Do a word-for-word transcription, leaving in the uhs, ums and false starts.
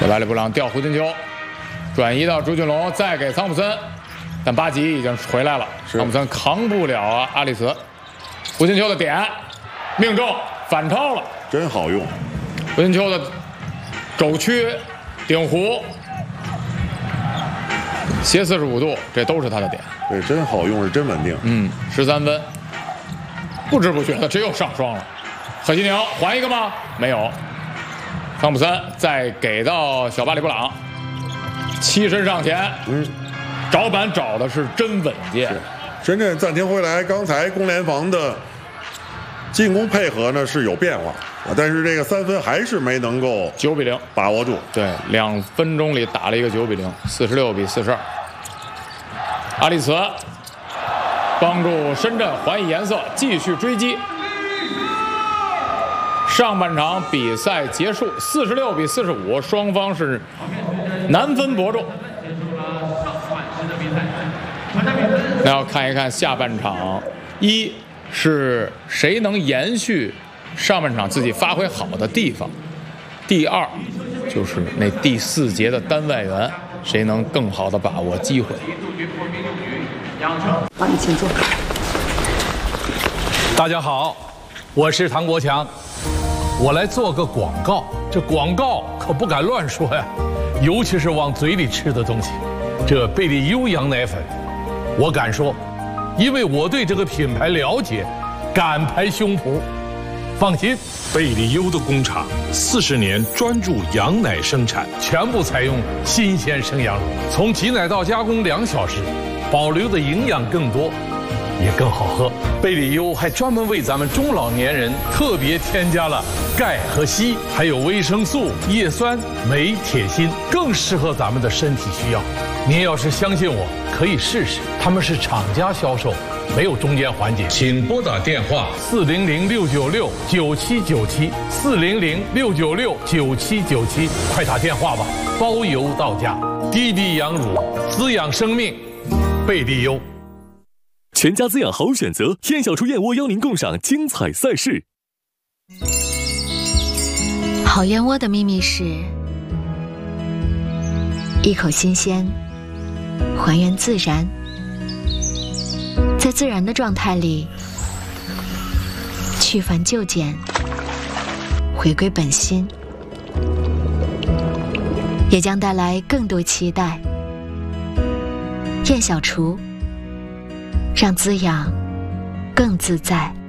小白里布朗吊胡金秋，转移到朱俊龙，再给汤普森，但巴吉已经回来了，汤普森扛不了啊阿里茨。胡金秋的点命中，反超了， 真好用。 胡金秋的肘屈顶弧斜四十五度，这都是他的点。 对，真好用，是真稳定。 嗯，十三分，不知不觉的这又上双了。贺西宁还一个吗？没有。汤普森再给到小巴里布朗，七身上前，嗯，找板找的是真稳健。 深圳暂停回来，刚才攻联防的进攻配合呢是有变化啊，但是这个三分还是没能够九比零把握住。 对，两分钟里打了一个九比零，四十六比四十二。阿里茨帮助深圳还以颜色，继续追击。上半场比赛结束，四十六比四十五，双方是难分伯仲。那要看一看下半场，一是谁能延续上半场自己发挥好的地方，第二就是那第四节的单外援，谁能更好的把握机会。 帮你请坐。 大家好，我是唐国强，我来做个广告。这广告可不敢乱说呀，尤其是往嘴里吃的东西。这贝利优羊奶粉，我敢说，因为我对这个品牌了解，敢拍胸脯。放心， 贝利优的工厂四十年专注羊奶生产， 全部采用新鲜生羊乳，从挤奶到加工两小时，保留的营养更多，也更好喝。贝利优还专门为咱们中老年人特别添加了钙和硒，还有维生素、叶酸、镁、铁、锌，更适合咱们的身体需要。您要是相信我，可以试试。他们是厂家销售，没有中间环节。请拨打电话四零零六九六九七九七四零零六九六九七九七，快打电话吧，包邮到家。滴滴羊乳，滋养生命，贝利优。 全家滋养好选择，燕小厨燕窝邀您共赏精彩赛事。 好燕窝的秘密是一口新鲜，还原自然，在自然的状态里去繁就简，回归本心，也将带来更多期待。燕小厨，让滋养更自在。